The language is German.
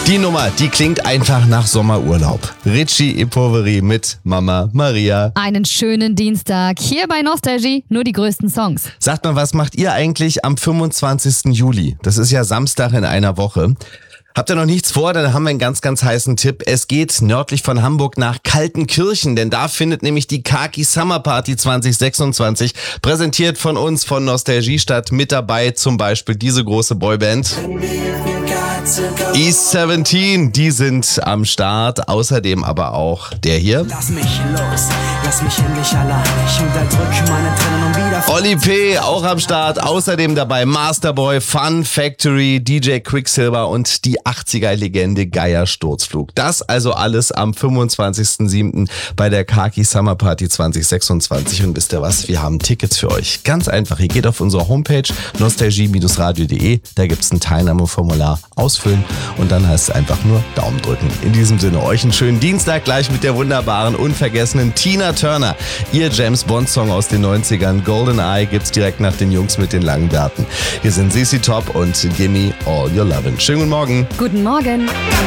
Die Nummer, die klingt einfach nach Sommerurlaub. Richie Poveri mit Mama Maria. Einen schönen Dienstag. Hier bei Nostalgie nur die größten Songs. Sagt mal, was macht ihr eigentlich am 25. Juli? Das ist ja Samstag in einer Woche. Habt ihr noch nichts vor, dann haben wir einen ganz, ganz heißen Tipp. Es geht nördlich von Hamburg nach Kaltenkirchen, denn da findet nämlich die Kaki Summer Party 2026, präsentiert von uns, von Nostalgie statt. Mit dabei zum Beispiel diese große Boyband East 17, die sind am Start. Außerdem aber auch der hier. Lass mich los, lass mich endlich allein. Ich unterdrück meine Tränen und wieder... Oli P. auch am Start. Außerdem dabei Masterboy, Fun Factory, DJ Quicksilver und die 80er-Legende Geier Sturzflug. Das also alles am 25.07. bei der Kaki Summer Party 2026. Und wisst ihr was? Wir haben Tickets für euch. Ganz einfach. Ihr geht auf unsere Homepage nostalgie-radio.de. Da gibt's ein Teilnahmeformular. Ausfüllen und dann heißt es einfach nur Daumen drücken. In diesem Sinne, euch einen schönen Dienstag gleich mit der wunderbaren, unvergessenen Tina Turner. Ihr James Bond-Song aus den 90ern, GoldenEye, gibt's direkt nach den Jungs mit den langen Bärten. Hier sind CC Top und Gimme All Your Lovin'. Schönen guten Morgen. Guten Morgen.